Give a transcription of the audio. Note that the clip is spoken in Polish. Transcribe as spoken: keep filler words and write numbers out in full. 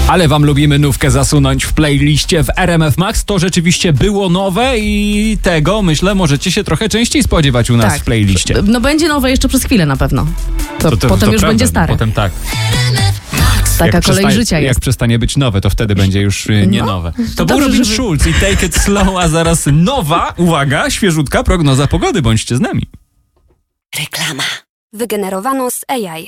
Ale wam lubimy nówkę zasunąć w playliście w R M F Max. To rzeczywiście było nowe i tego, myślę, możecie się trochę częściej spodziewać u nas tak. w playliście. No będzie nowe jeszcze przez chwilę na pewno. To, To, to, potem to już prawda, będzie stare. Potem tak. Taka Jak kolej przestaje- życia jest. Jak przestanie być nowe, to wtedy będzie już y, nie No, nowe. To dobrze, był Robin żeby- Schulz i Take It Slow, a zaraz nowa, uwaga, świeżutka prognoza pogody. Bądźcie z nami. Reklama. Wygenerowano z A I.